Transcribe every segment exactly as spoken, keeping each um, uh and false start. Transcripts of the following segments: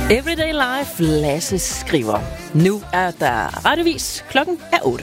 Everyday Life, Lasse skriver. Nu er der rettevis. Klokken er otte.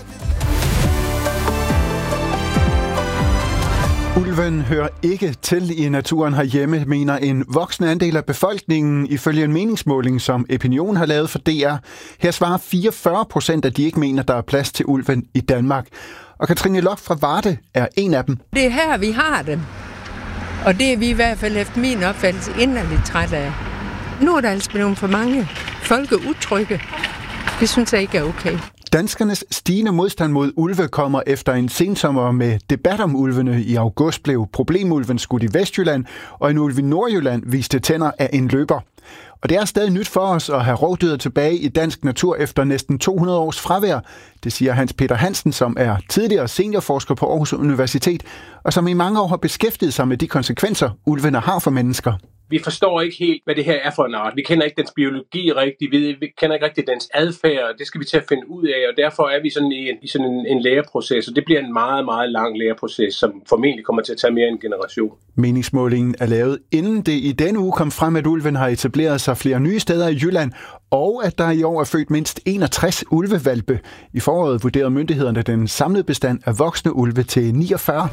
Ulven hører ikke til i naturen herhjemme, mener en voksende andel af befolkningen ifølge en meningsmåling, som Epinion har lavet for D R. Her svarer fireogfyrre procent, at de ikke mener, der er plads til ulven i Danmark. Og Katrine Lok fra Varde er en af dem. Det er her, vi har dem. Og det er vi i hvert fald efter min opfattelse inderligt træt af. Nu er der altså blevet for mange folke utrygge. Det synes jeg ikke er okay. Danskernes stigende modstand mod ulve kommer efter en sensommer med debat om ulvene. I august blev problemulven skudt i Vestjylland, og en ulv i Nordjylland viste tænder af en løber. Og det er stadig nyt for os at have rovdyret tilbage i dansk natur efter næsten to hundrede års fravær. Det siger Hans Peter Hansen, som er tidligere seniorforsker på Aarhus Universitet, og som i mange år har beskæftiget sig med de konsekvenser, ulvene har for mennesker. Vi forstår ikke helt, hvad det her er for en art. Vi kender ikke dens biologi rigtigt, vi kender ikke rigtig dens adfærd, det skal vi til at finde ud af, og derfor er vi sådan i, en, i sådan en, en læreproces, og det bliver en meget, meget lang læreproces, som formentlig kommer til at tage mere end en generation. Meningsmålingen er lavet, inden det i denne uge kom frem, at ulven har etableret sig flere nye steder i Jylland, og at der i år er født mindst enogtres ulvevalpe. I foråret vurderede myndighederne den samlede bestand af voksne ulve til niogfyrre.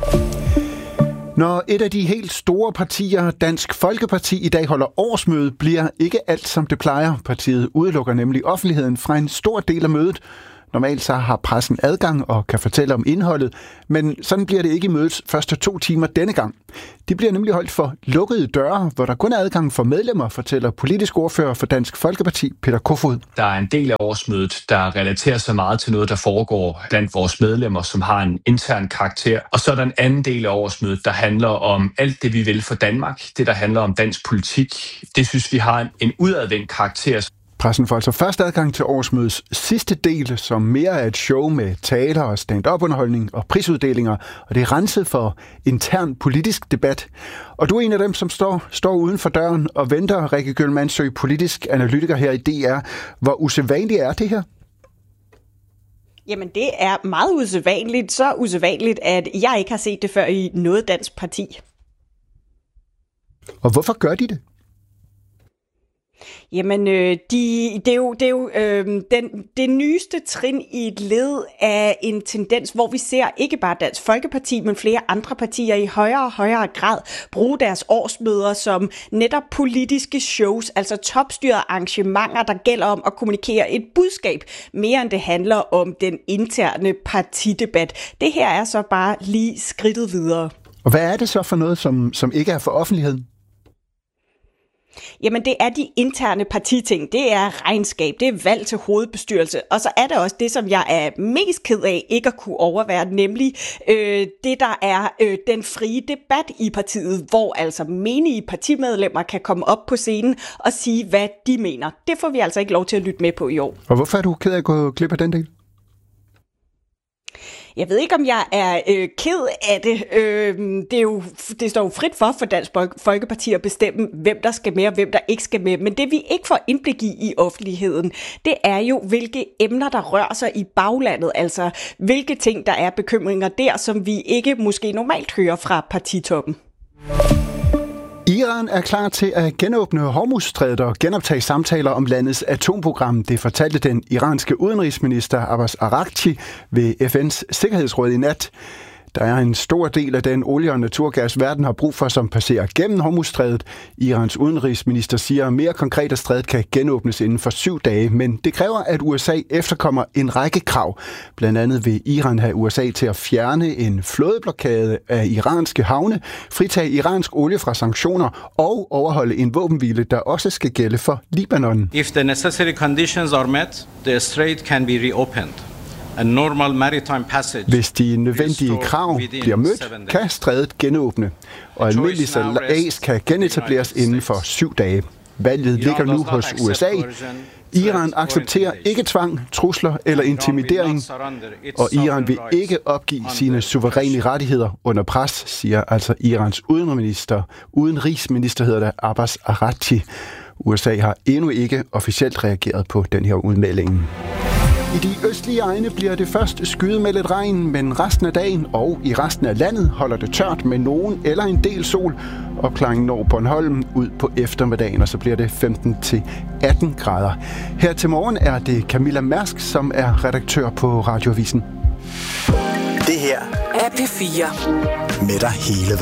Når et af de helt store partier, Dansk Folkeparti, i dag holder årsmøde, bliver ikke alt, som det plejer. Partiet udelukker nemlig offentligheden fra en stor del af mødet. Normalt så har pressen adgang og kan fortælle om indholdet, men sådan bliver det ikke i mødets første to timer denne gang. De bliver nemlig holdt for lukkede døre, hvor der kun er adgang for medlemmer, fortæller politisk ordfører for Dansk Folkeparti, Peter Kofod. Der er en del af årsmødet, der relaterer sig meget til noget, der foregår blandt vores medlemmer, som har en intern karakter. Og så er der en anden del af årsmødet, der handler om alt det, vi vil for Danmark. Det, der handler om dansk politik. Det synes vi har en udadvendt karakter. Pressen får altså først adgang til årsmødets sidste del, som mere er et show med taler og stand-up-underholdning og prisuddelinger, og det er renset for intern politisk debat. Og du er en af dem, som står, står uden for døren og venter, Rikke Gyldmannsø, politisk analytiker her i D R. Hvor usædvanligt er det her? Jamen, det er meget usædvanligt. Så usædvanligt, at jeg ikke har set det før i noget dansk parti. Og hvorfor gør de det? Jamen, øh, de, det er jo, det, er jo øh, den, det nyeste trin i et led af en tendens, hvor vi ser ikke bare Dansk Folkeparti, men flere andre partier i højere og højere grad bruge deres årsmøder som netop politiske shows, altså topstyrede arrangementer, der gælder om at kommunikere et budskab, mere end det handler om den interne partidebat. Det her er så bare lige skridtet videre. Og hvad er det så for noget, som, som ikke er for offentligheden? Jamen, det er de interne partiting. Det er regnskab, det er valg til hovedbestyrelse. Og så er det også det, som jeg er mest ked af ikke at kunne overvære, nemlig øh, det, der er øh, den frie debat i partiet, hvor altså menige partimedlemmer kan komme op på scenen og sige, hvad de mener. Det får vi altså ikke lov til at lytte med på i år. Og hvorfor er du ked af at gå glip af den del? Jeg ved ikke, om jeg er øh, ked af det. Øh, det, er jo, det står jo frit for for Dansk Folkeparti at bestemme, hvem der skal med og hvem der ikke skal med. Men det vi ikke får indblik i i offentligheden, det er jo, hvilke emner, der rører sig i baglandet. Altså, hvilke ting, der er bekymringer der, som vi ikke måske normalt hører fra partitoppen. Iran er klar til at genåbne Hormuzstrædet og genoptage samtaler om landets atomprogram. Det fortalte den iranske udenrigsminister Abbas Araghchi ved F N's Sikkerhedsråd i nat. Der er en stor del af den olie- og naturgas, verden har brug for, som passerer gennem Hormuzstrædet. Irans udenrigsminister siger mere konkret, at strædet kan genåbnes inden for syv dage, men det kræver, at U S A efterkommer en række krav. Blandt andet vil Iran have U S A til at fjerne en flådeblokade af iranske havne, fritage iransk olie fra sanktioner og overholde en våbenhvile, der også skal gælde for Libanon. If the necessary conditions are met, the strait can be reopened. Hvis de nødvendige krav bliver mødt, kan strædet genåbne, og almindelig sejlads kan genetableres inden for syv dage. Valget ligger nu hos U S A. Iran accepterer ikke tvang, trusler eller intimidering, og Iran vil ikke opgive sine suveræne rettigheder under pres, siger altså Irans udenrigsminister, udenrigsminister hedder det, Abbas Araghchi. U S A har endnu ikke officielt reageret på den her udmelding. I de østlige egne bliver det først skyet med lidt regn, men resten af dagen og i resten af landet holder det tørt med nogen eller en del sol. Opklaringen når Bornholm ud på eftermiddagen, og så bliver det femten til atten grader. Her til morgen er det Camilla Mærsk, som er redaktør på Radioavisen. Det her er P fire med dig hele vejen.